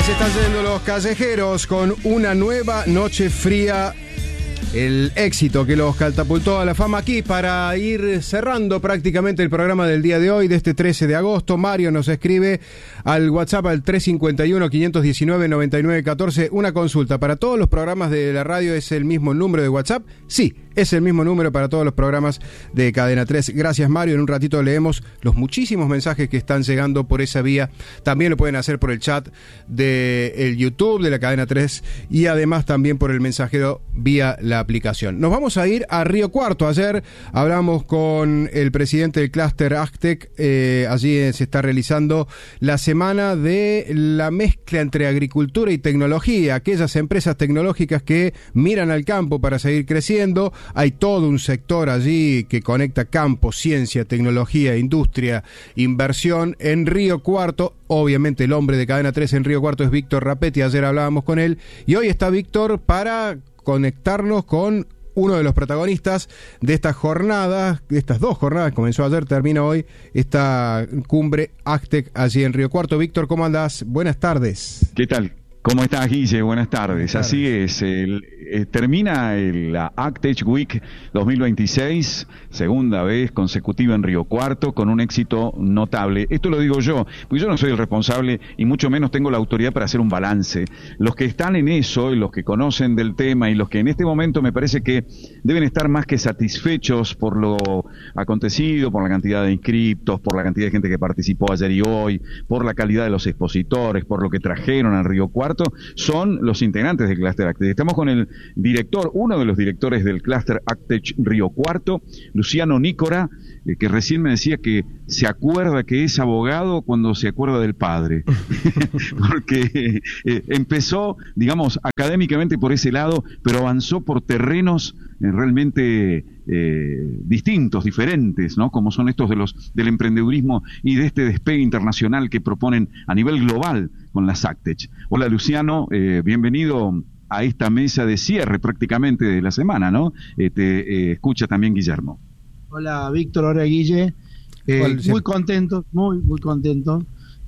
se están yendo los callejeros con una nueva noche fría. El éxito que los catapultó a la fama aquí para ir cerrando prácticamente el programa del día de hoy, de este 13 de agosto. Mario nos escribe al WhatsApp al 351-519-9914 una consulta. ¿Para todos los programas de la radio es el mismo número de WhatsApp? Sí, es el mismo número para todos los programas de Cadena 3. Gracias, Mario. En un ratito leemos los muchísimos mensajes que están llegando por esa vía. También lo pueden hacer por el chat del YouTube de la Cadena 3 y además también por el mensajero vía la aplicación. Nos vamos a ir a Río Cuarto. Ayer hablamos con el presidente del clúster AgTech. Allí se está realizando la semana de la mezcla entre agricultura y tecnología. Aquellas empresas tecnológicas que miran al campo para seguir creciendo. Hay todo un sector allí que conecta campo, ciencia, tecnología, industria, inversión en Río Cuarto. Obviamente el hombre de Cadena 3 en Río Cuarto es Víctor Rapetti. Ayer hablábamos con él y hoy está Víctor para conectarnos con uno de los protagonistas de esta jornada, de estas dos jornadas, comenzó ayer, termina hoy, esta cumbre AgTech allí en Río Cuarto. Víctor, ¿cómo andás? Buenas tardes. ¿Qué tal? ¿Cómo estás, Guille? Buenas tardes. Así es, termina la AgTech Week 2026, segunda vez consecutiva en Río Cuarto, con un éxito notable. Esto lo digo yo, porque yo no soy el responsable y mucho menos tengo la autoridad para hacer un balance. Los que están en eso, los que conocen del tema y los que en este momento me parece que deben estar más que satisfechos por lo acontecido, por la cantidad de inscriptos, por la cantidad de gente que participó ayer y hoy, por la calidad de los expositores, por lo que trajeron a Río Cuarto, son los integrantes del Cluster AgTech. Estamos con el director, uno de los directores del Cluster AgTech Río Cuarto, Luciano Nícora, que recién me decía que se acuerda que es abogado cuando se acuerda del padre, porque empezó, digamos, académicamente por ese lado, pero avanzó por terrenos realmente distintos, diferentes, ¿no? Como son estos del emprendedurismo y de este despegue internacional que proponen a nivel global con las AgTech. Hola, Luciano, bienvenido a esta mesa de cierre prácticamente de la semana, ¿no? Te escucha también Guillermo. Hola, Víctor, hola, Guille. Muy contento, muy contento.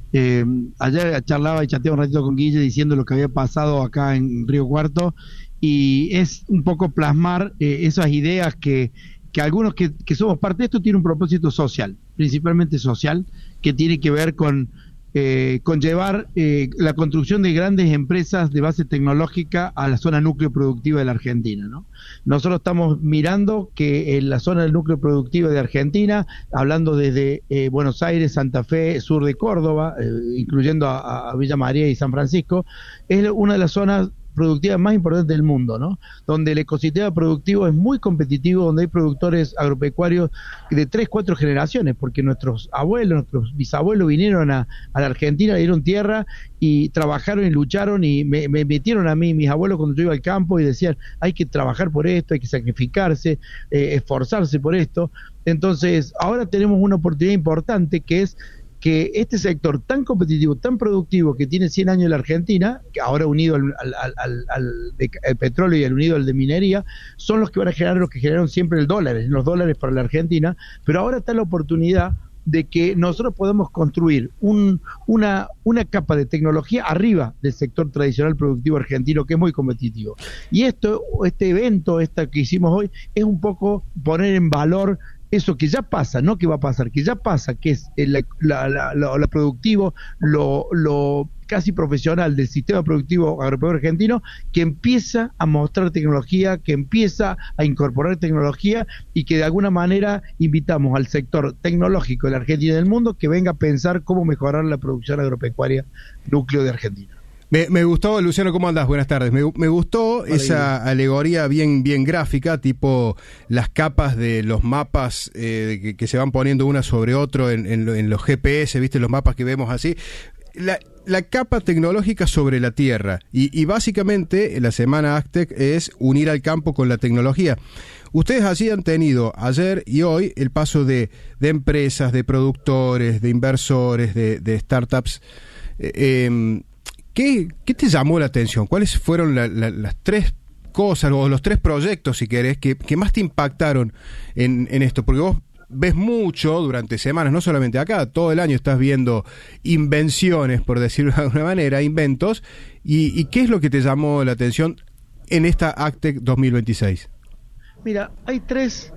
Ayer charlaba y chateaba un ratito con Guille diciendo lo que había pasado acá en Río Cuarto, y es un poco plasmar esas ideas que algunos que somos parte de esto tiene un propósito social, principalmente social, que tiene que ver con llevar la construcción de grandes empresas de base tecnológica a la zona núcleo productiva de la Argentina, ¿no? Nosotros estamos mirando que en la zona del núcleo productivo de Argentina, hablando desde Buenos Aires, Santa Fe, sur de Córdoba, incluyendo a Villa María y San Francisco, es una de las zonas productiva más importante del mundo, ¿no? Donde el ecosistema productivo es muy competitivo, donde hay productores agropecuarios de 3, 4 generaciones, porque nuestros abuelos, nuestros bisabuelos vinieron a la Argentina, le dieron tierra y trabajaron y lucharon, y me metieron a mí, mis abuelos, cuando yo iba al campo, y decían, hay que trabajar por esto, hay que sacrificarse, esforzarse por esto. Entonces, ahora tenemos una oportunidad importante, que es que este sector tan competitivo, tan productivo, que tiene 100 años en la Argentina, que ahora unido al petróleo y unido al de minería, son los que van a generar, los que generaron siempre los dólares para la Argentina, pero ahora está la oportunidad de que nosotros podamos construir una capa de tecnología arriba del sector tradicional productivo argentino, que es muy competitivo. Y este evento, que hicimos hoy, es un poco poner en valor eso que ya pasa, no que va a pasar, que ya pasa, que es lo productivo, lo casi profesional del sistema productivo agropecuario argentino, que empieza a mostrar tecnología, que empieza a incorporar tecnología, y que de alguna manera invitamos al sector tecnológico de la Argentina y del mundo que venga a pensar cómo mejorar la producción agropecuaria núcleo de Argentina. Me gustó, Luciano, ¿cómo andás? Buenas tardes. Me gustó esa alegoría bien gráfica, tipo las capas de los mapas que se van poniendo una sobre otro en los GPS, ¿viste? Los mapas que vemos así. La capa tecnológica sobre la tierra. Y básicamente la semana AgTech es unir al campo con la tecnología. Ustedes allí han tenido ayer y hoy el paso de empresas, de productores, de inversores, de startups. ¿Qué te llamó la atención? ¿Cuáles fueron las tres cosas o los tres proyectos, si querés, que más te impactaron en esto? Porque vos ves mucho durante semanas, no solamente acá, todo el año estás viendo invenciones, por decirlo de alguna manera, inventos. ¿Y qué es lo que te llamó la atención en esta ACTEC 2026? Mira, hay tres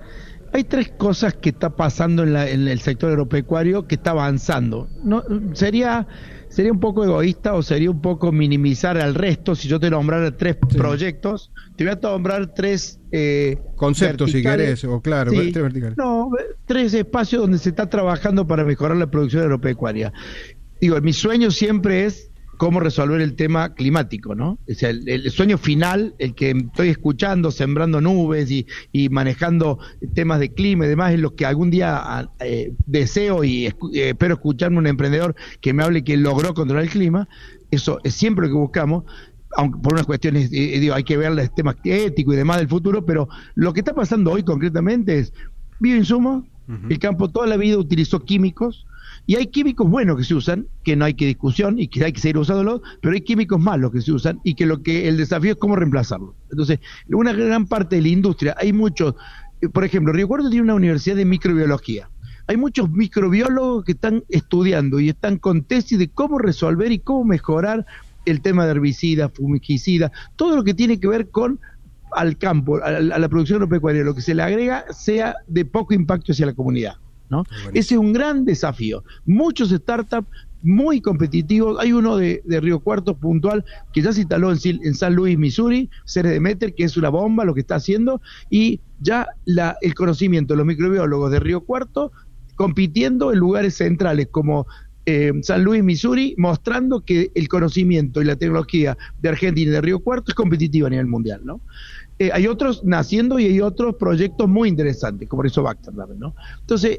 cosas que está pasando en el sector agropecuario que está avanzando. No, sería un poco egoísta o sería un poco minimizar al resto si yo te nombrara tres proyectos. Te voy a nombrar tres conceptos, si querés, o claro, sí, tres verticales. No, tres espacios donde se está trabajando para mejorar la producción agropecuaria. Digo, mi sueño siempre es cómo resolver el tema climático, ¿no? O sea, el sueño final, el que estoy escuchando, sembrando nubes y manejando temas de clima y demás, es lo que algún día deseo y espero escucharme un emprendedor que me hable que logró controlar el clima. Eso es siempre lo que buscamos, aunque por unas cuestiones, hay que ver el tema ético y demás del futuro, pero lo que está pasando hoy concretamente es bioinsumos. El campo toda la vida utilizó químicos, y hay químicos buenos que se usan, que no hay que discusión y que hay que seguir usándolos, pero hay químicos malos que se usan y que el desafío es cómo reemplazarlos. Entonces, una gran parte de la industria, hay muchos, por ejemplo, Río Cuarto tiene una universidad de microbiología. Hay muchos microbiólogos que están estudiando y están con tesis de cómo resolver y cómo mejorar el tema de herbicidas, fungicidas, todo lo que tiene que ver con al campo, a la producción agropecuaria, lo que se le agrega sea de poco impacto hacia la comunidad, ¿no? Bueno. Ese es un gran desafío. Muchos startups muy competitivos. Hay uno de Río Cuarto puntual que ya se instaló en San Luis, Missouri, Ceres Demeter, que es una bomba lo que está haciendo, y ya el conocimiento de los microbiólogos de Río Cuarto compitiendo en lugares centrales como San Luis, Missouri, mostrando que el conocimiento y la tecnología de Argentina y de Río Cuarto es competitiva a nivel mundial, ¿no? Hay otros naciendo y hay otros proyectos muy interesantes, como hizo Bacter, ¿no? Entonces,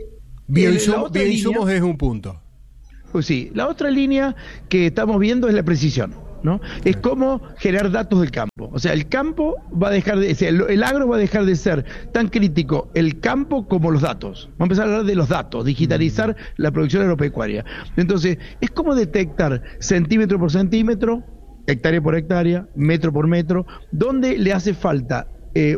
bioinsumos es un punto. Pues sí, la otra línea que estamos viendo es la precisión, ¿no? Es cómo generar datos del campo. O sea, el campo va a dejar de ser, el agro va a dejar de ser tan crítico el campo como los datos. Vamos a empezar a hablar de los datos, digitalizar la producción agropecuaria. Entonces, es como detectar centímetro por centímetro, hectárea por hectárea, metro por metro, donde le hace falta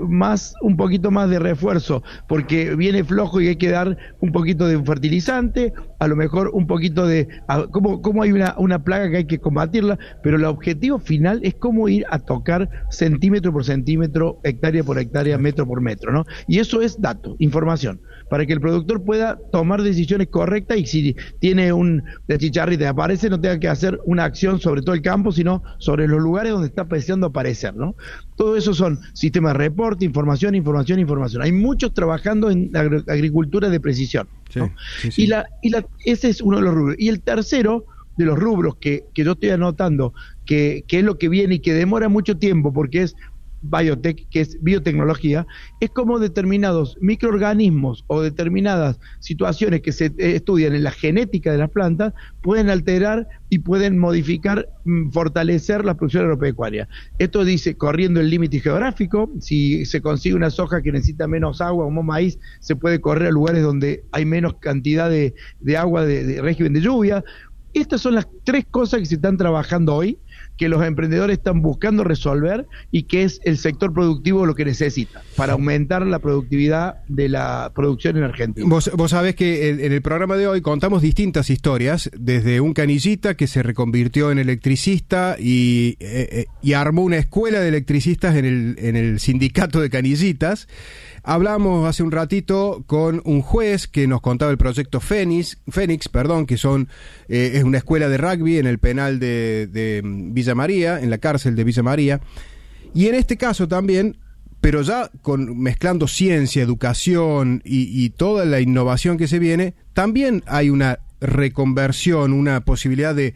un poquito más de refuerzo porque viene flojo y hay que dar un poquito de fertilizante, a lo mejor un poquito de cómo hay una plaga que hay que combatirla, pero el objetivo final es cómo ir a tocar centímetro por centímetro, hectárea por hectárea, metro por metro, ¿no? Y eso es dato, información, para que el productor pueda tomar decisiones correctas y si tiene de chicharrita que aparece, no tenga que hacer una acción sobre todo el campo, sino sobre los lugares donde está deseando aparecer, ¿no? Todo eso son sistemas de reporte, información. Hay muchos trabajando en agricultura de precisión, ¿no? Sí. Y ese es uno de los rubros. Y el tercero de los rubros que yo estoy anotando, que es lo que viene y que demora mucho tiempo porque es biotech, que es biotecnología, es como determinados microorganismos o determinadas situaciones que se estudian en la genética de las plantas pueden alterar y pueden modificar, fortalecer la producción agropecuaria. Esto dice, corriendo el límite geográfico, si se consigue una soja que necesita menos agua o más maíz, se puede correr a lugares donde hay menos cantidad de agua de régimen de lluvia. Estas son las tres cosas que se están trabajando hoy, que los emprendedores están buscando resolver y que es el sector productivo lo que necesita para aumentar la productividad de la producción en Argentina. Vos sabés que en el programa de hoy contamos distintas historias, desde un canillita que se reconvirtió en electricista y armó una escuela de electricistas en el sindicato de canillitas. Hablamos hace un ratito con un juez que nos contaba el proyecto Fénix, que es una escuela de rugby en el penal de Villa María, en la cárcel de Villa María. Y en este caso también, pero ya mezclando ciencia, educación y toda la innovación que se viene, también hay una reconversión, una posibilidad de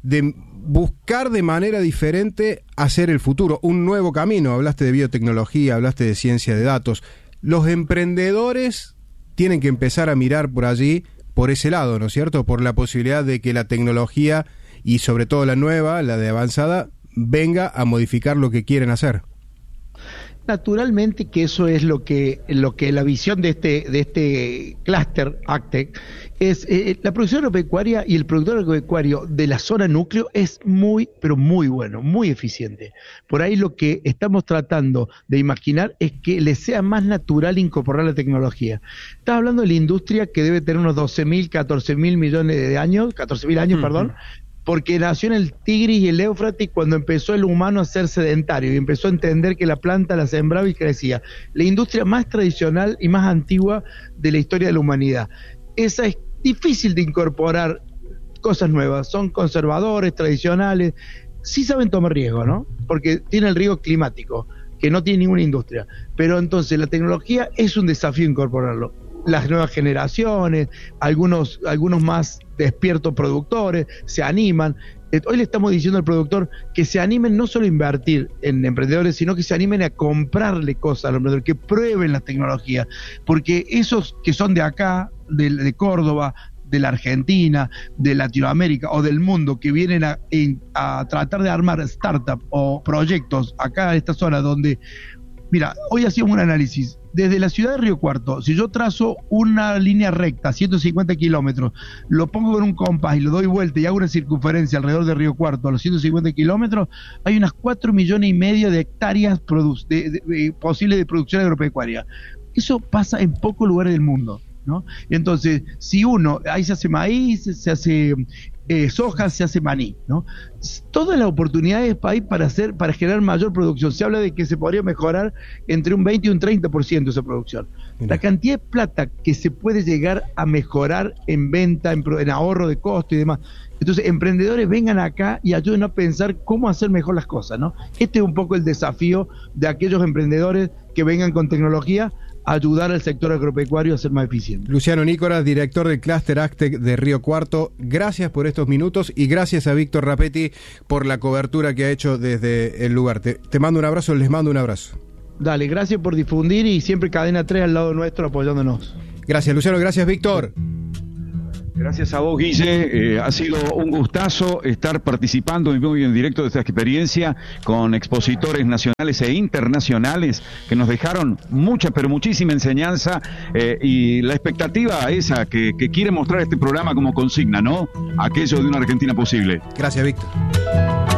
buscar de manera diferente hacer el futuro, un nuevo camino. Hablaste de biotecnología, hablaste de ciencia de datos. Los emprendedores tienen que empezar a mirar por allí, por ese lado, ¿no es cierto? Por la posibilidad de que la tecnología y sobre todo la nueva, la de avanzada, venga a modificar lo que quieren hacer. naturalmente que eso es lo que la visión de este clúster AgTech es la producción agropecuaria y el productor agropecuario de la zona núcleo es muy, pero muy bueno, muy eficiente. Por ahí lo que estamos tratando de imaginar es que le sea más natural incorporar la tecnología. Estás hablando de la industria que debe tener unos 12.000, 14.000 millones de años, 14.000 años, perdón, porque nació en el Tigris y el Éufrates cuando empezó el humano a ser sedentario y empezó a entender que la planta la sembraba y crecía. La industria más tradicional y más antigua de la historia de la humanidad. Esa es difícil de incorporar cosas nuevas, son conservadores, tradicionales, sí saben tomar riesgo, ¿no? Porque tiene el riesgo climático, que no tiene ninguna industria. Pero entonces la tecnología es un desafío incorporarlo. Las nuevas generaciones, algunos más despiertos productores, se animan. Hoy le estamos diciendo al productor que se animen no solo a invertir en emprendedores, sino que se animen a comprarle cosas a los emprendedores, que prueben las tecnologías, porque esos que son de acá, de Córdoba, de la Argentina, de Latinoamérica o del mundo, que vienen a tratar de armar startups o proyectos acá en esta zona donde, mira, hoy hacíamos un análisis. Desde la ciudad de Río Cuarto, si yo trazo una línea recta, 150 kilómetros, lo pongo con un compás y lo doy vuelta y hago una circunferencia alrededor de Río Cuarto a los 150 kilómetros, hay unas 4,5 millones de hectáreas posibles de producción agropecuaria. Eso pasa en pocos lugares del mundo, ¿no? Entonces, si ahí se hace maíz, se hace soja, se hace maní, ¿no? Todas las oportunidades hay para generar mayor producción. Se habla de que se podría mejorar entre un 20 y un 30% esa producción. Mira. La cantidad de plata que se puede llegar a mejorar en venta, en ahorro de costo y demás. Entonces, emprendedores, vengan acá y ayuden a pensar cómo hacer mejor las cosas, ¿no? Este es un poco el desafío de aquellos emprendedores que vengan con tecnología a ayudar al sector agropecuario a ser más eficiente. Luciano Nícoras, director del Clúster AgTech de Río Cuarto, gracias por estos minutos y gracias a Víctor Rapetti por la cobertura que ha hecho desde el lugar. Te mando un abrazo, les mando un abrazo. Dale, gracias por difundir y siempre Cadena 3 al lado nuestro apoyándonos. Gracias, Luciano, gracias, Víctor. Gracias a vos, Guille. Ha sido un gustazo estar participando en directo de esta experiencia con expositores nacionales e internacionales que nos dejaron mucha, pero muchísima enseñanza y la expectativa esa que quiere mostrar este programa como consigna, ¿no? Aquello de una Argentina posible. Gracias, Víctor.